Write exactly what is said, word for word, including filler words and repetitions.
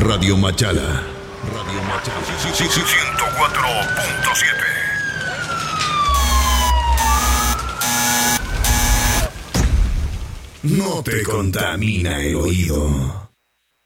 Radio Machala. Radio Machala. ciento cuatro punto siete. No te contamina el oído.